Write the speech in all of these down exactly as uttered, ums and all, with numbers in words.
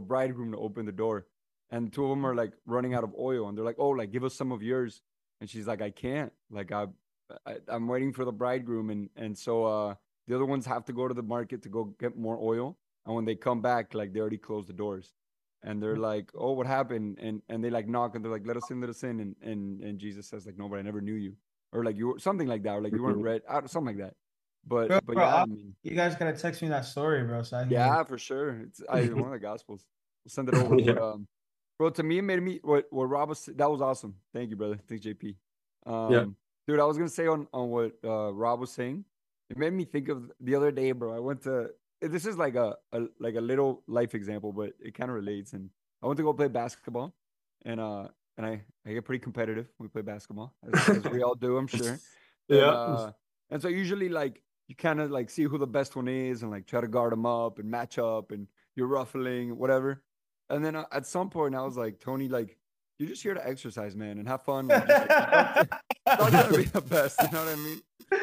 bridegroom to open the door, and two of them are like running out of oil, and they're like, "Oh, like give us some of yours," and she's like, "I can't. Like I, I I'm waiting for the bridegroom," and and so uh the other ones have to go to the market to go get more oil, and when they come back, like they already closed the doors, and they're like, "Oh, what happened?" And and they like knock, and they're like, "Let us in, let us in," and and and Jesus says like, "No, but I never knew you," or like you were something like that, or like you weren't Mhm. red, something like that. But Bro, but bro, yeah, I I'll- mean, you guys gotta text me that story, bro, so I can get it. yeah, for sure. It's I one of the gospels. We'll send it over. But Yeah. um, bro, to me, it made me what what Rob was. That was awesome. Thank you, brother. Thanks, J P. Yeah. Um, dude, I was gonna say on on what uh Rob was saying. It made me think of the other day, bro. I went to. This is like a, a like a little life example, but it kind of relates. And I went to go play basketball, and uh, and I I get pretty competitive. We play basketball, as, as we all do, I'm sure. And Yeah. uh, and so usually like you kind of like see who the best one is and like try to guard them up and match up and you're ruffling whatever. And then uh, at some point I was like, Tony, like you're just here to exercise, man, and have fun. Like just like stop, stop trying to be the best. You know what I mean?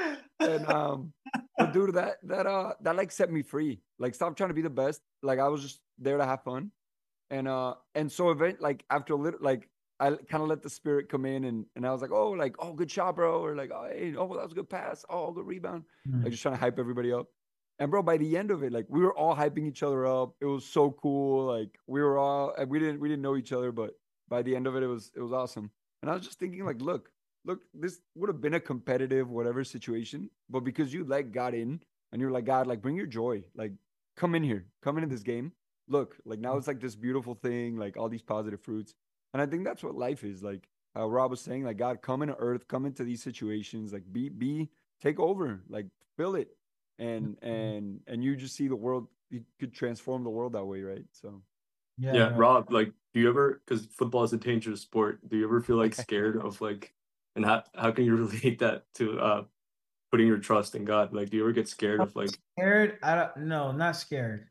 And um, but dude, that that uh that like set me free. Like stop trying to be the best. Like I was just there to have fun. And uh and so event like after a little like I kind of let the spirit come in and and I was like, oh, like, oh, good shot, bro, or like, oh, hey, oh, that was a good pass, oh, good rebound, like Mhm. just trying to hype everybody up. And bro, by the end of it, like we were all hyping each other up. It was so cool. Like we were all and we didn't we didn't know each other, but by the end of it, it was it was awesome. And I was just thinking, like, look, look, this would have been a competitive whatever situation, but because you like got in and you're like, God, like bring your joy, like come in here, come into this game. Look, like now it's like this beautiful thing, like all these positive fruits. And I think that's what life is like. How Rob was saying, like God, come into earth, come into these situations, like be be take over, like fill it, and and and you just see the world. You could transform the world that way, right? So Yeah, Yeah. bro. Rob, like, do you ever, because football is a dangerous sport, do you ever feel like scared of like, and how how can you relate that to uh putting your trust in God? Like, do you ever get scared of like, Scared? I don't no, not scared.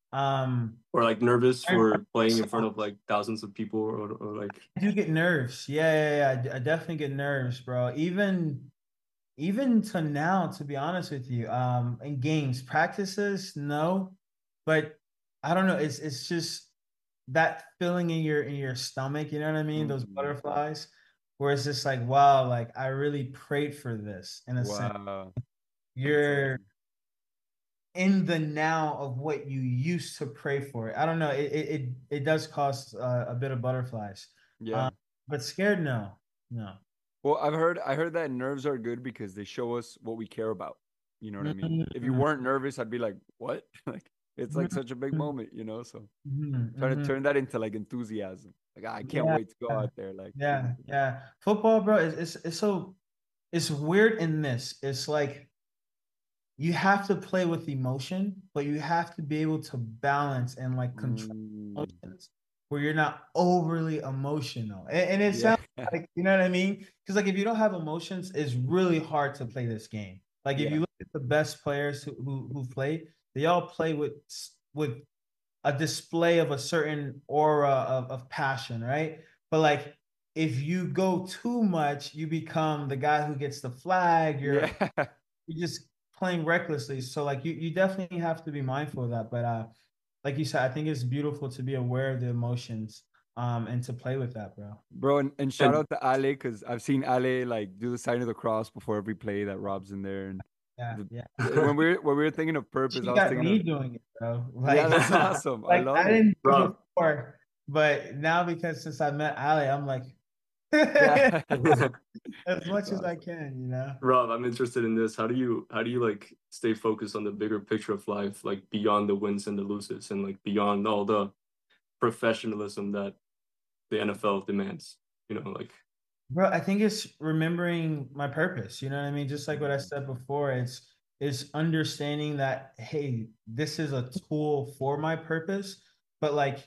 Um, or like nervous I for playing in front of like thousands of people, or, or like, do get nerves. Yeah, yeah, yeah. I d- I definitely get nerves, bro. Even even to now, to be honest with you, um, in games, practices, no, but I don't know. It's it's just that feeling in your in your stomach. You know what I mean? Those mhm. butterflies, where it's just like, wow, like I really prayed for this in a sense. Wow, that's You're awesome. in the now of what you used to pray for. I don't know. It it it, it does cause uh, a bit of butterflies. Yeah. Um, but scared, no, no. Well, I've heard I heard that nerves are good because they show us what we care about. You know what I mean? If you Mhm, weren't nervous, I'd be like, what? Like it's like such a big mhm, moment, you know? So mhm, trying to mhm. turn that into like enthusiasm. Like "Ah, I can't Yeah, wait to go out there. Like yeah, yeah. Football, bro, is it's, it's so it's weird in this. It's like you have to play with emotion, but you have to be able to balance and like control mm, emotions where you're not overly emotional. And, and it yeah, sounds like, you know what I mean? Because like if you don't have emotions, it's really hard to play this game. Like if yeah, you look at the best players who who, who play, they all play with with a display of a certain aura of, of passion, right? But like if you go too much, you become the guy who gets the flag. You're yeah. you're just playing recklessly. So like you you definitely have to be mindful of that. But uh like you said, I think it's beautiful to be aware of the emotions um and to play with that, bro. Bro, and, and shout and out to Ale because I've seen Ale like do the sign of the cross before every play that Rob's in there. And Yeah, the, yeah. when we are when we were thinking of purpose, She I was got thinking me of doing it, bro. yeah, Like that's awesome. I like love I it. didn't do it Rob, before, but now because since I met Ali, I'm like Yeah, as that's much as I awesome. can, you know. Rob, I'm interested in this. How do you how do you like stay focused on the bigger picture of life, like beyond the wins and the losses, and like beyond all the professionalism that the N F L demands? You know, like, Bro, I think it's remembering my purpose. You know what I mean? Just like what I Mm, said before, it's it's understanding that hey, this is a tool for my purpose, but like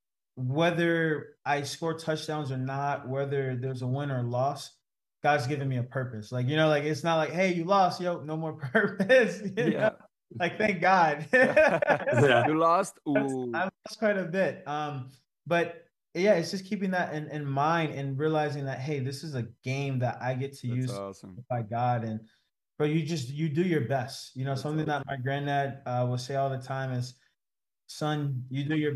whether I score touchdowns or not, whether there's a win or loss, God's given me a purpose. Like, you know, like it's not like, hey, you lost, yo, no more purpose. You know, yeah. like thank God. yeah, You lost? I Ooh, lost quite a bit. Um, but yeah, it's just keeping that in, in mind and realizing that hey, this is a game that I get to that's use awesome. by God. And but you just you do your best. You know, That's something that awesome. my granddad uh, will say all the time is, son, you do your